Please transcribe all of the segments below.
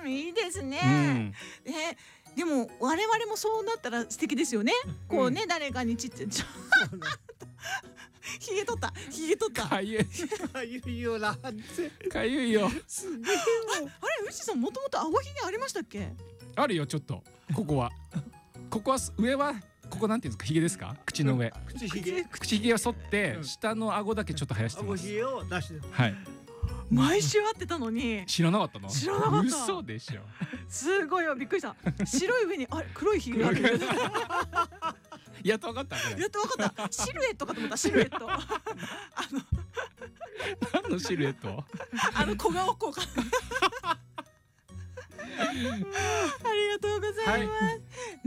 いいですね。でも我々もそうなったら素敵ですよね。こうね、誰かにひげ取った。 かゆいよな。かゆいよ。 すげえ。あれ、牛さんもともと青ひげありましたっけ？ あるよ、ちょっと。ここは上はここなんていうんですか、ひげですか？口の上。口ひげを剃って下の顎だけちょっと生やしてます。 顎ひげを出して。 はい。 毎週会ってたのに知らなかったの？ 知らなかった。 嘘でしょ。 すごいよ、びっくりした。白い上に黒いひげがある。 やっとわかった。 やっとわかった。シルエットかと思った。シルエット。 何のシルエット？ 小顔効果。ありがとうございます。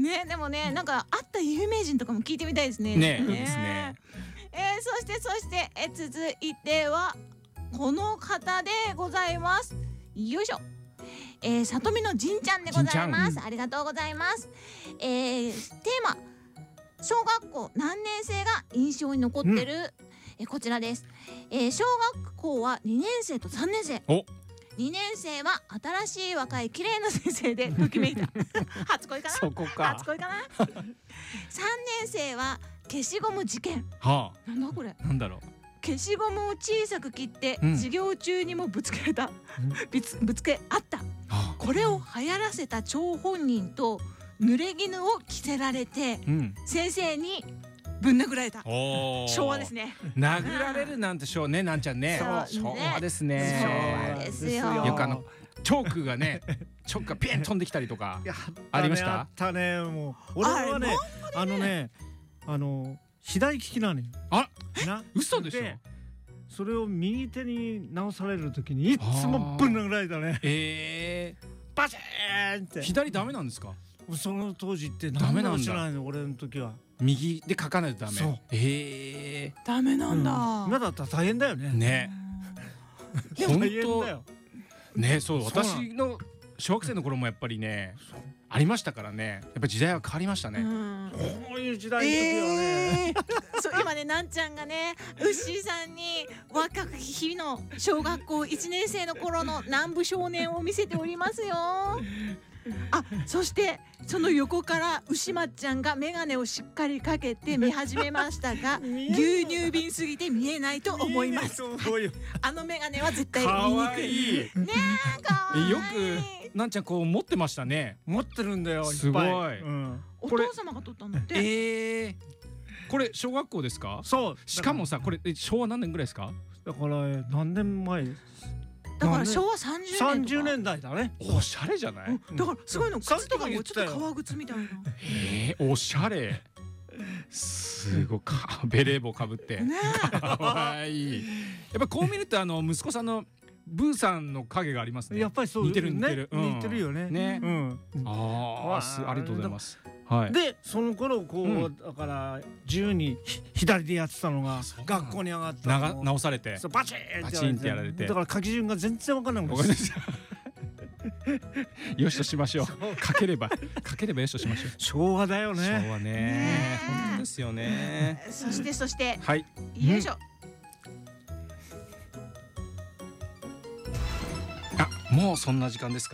ね、でもね、なんか会った有名人とかも聞いてみたいですね。 ね、いいですね。 そして続いてはこの方でございます。よいしょ。里見のじんちゃんでございます。ありがとうございます。テーマ、小学校何年生が印象に残ってる、こちらです。小学校は2年生と3年生。2年生は新しい若い綺麗な先生でときめいた。初恋かな？ そこか。 初恋かな？3年生は消しゴム事件。なんだこれ？ なんだろう。 消しゴムを小さく切って授業中にもぶつけた、ぶつけあった。これを流行らせた張本人と濡れ衣を着せられて、先生にぶん殴られた。昭和ですね。 殴られるなんて昭和ね、なんちゃんね。昭和ですね。 昭和ですよ。 よくチョークがね、チョークがピン飛んできたりとかありました。 あったね。もう俺はね、左利きなのよ。 嘘でしょ。 それを右手に直される時にいつもぶん殴られたね。バチーンって。 左ダメなんですか？ その当時ってダメなんだ。知らないの、俺の時は。 右で書かないとダメ。 ダメなんだ。 今だったら大変だよね。 ね。 本当ね、そう、私の小学生の頃もやっぱりね、ありましたからね。やっぱ時代は変わりましたね。 こういう時代の時はね。 そう、今ね、なんちゃんがね、ウッシーさんに若き日の小学校1年生の頃の南部少年を見せておりますよ。そしてその横から牛まっちゃんが眼鏡をしっかりかけて見始めましたが、牛乳瓶すぎて見えないと思います。あの眼鏡は絶対見にくい。ねえ、かわいい。 よくなんちゃんこう持ってましたね。 持ってるんだよ。 すごい。 お父様が撮ったのって。 これ小学校ですか？ そう。 しかもさ、これ昭和何年ぐらいですか？ だから何年前？ だから昭和30 年代だね。 おしゃれじゃない？ だからすごいの、靴とかもちょっと革靴みたいな。 おしゃれ。すごいベレー帽かぶって。かわいい。やっぱこう見ると息子さんのブーさんの影がありますね。 やっぱりそう。 似てる似てる。 似てるよね。 ね。ありがとうございます。 でその頃こうだから自由に左でやってたのが学校に上がった直されてバチンってやられて、だから書き順が全然分からなくなる。よしとしましょう。書ければよしとしましょう。 昭和だよね。 昭和ね。本当ですよね。 そしてはい。 よいしょ。 もうそんな時間ですか？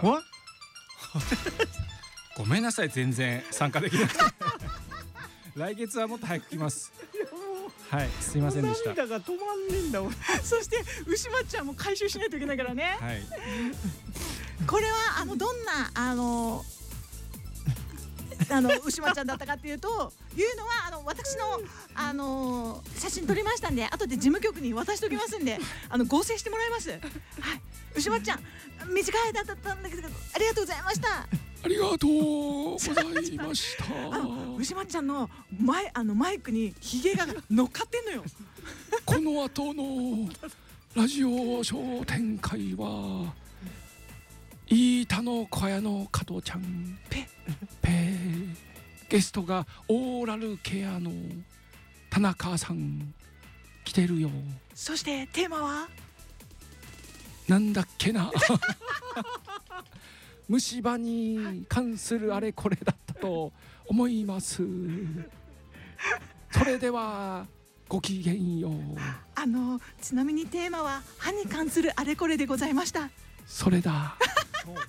ごめんなさい、全然参加できなくて。来月はもっと早く来ます。はい、すいませんでした。 涙が止まんねえんだ俺。 そして牛まっちゃんも回収しないといけないからね。 はい。 これはどんな牛まっちゃんだったかっていうのは私の写真撮りましたんで、後で事務局に渡しておきますんで合成してもらいます。はい。牛まっちゃん、短い間だったんだけどありがとうございました。 ありがとうございました。 牛まっちゃんのマイクにヒゲが乗っかってんのよ。 この後のラジオ商店会は飯田の小屋の加藤ちゃんペゲストがオーラルケアの田中さん来てるよ。 そしてテーマはなんだっけな。虫歯に関するあれこれだったと思います。それではごきげんよう。 ちなみにテーマは歯に関するあれこれでございました。 それだ。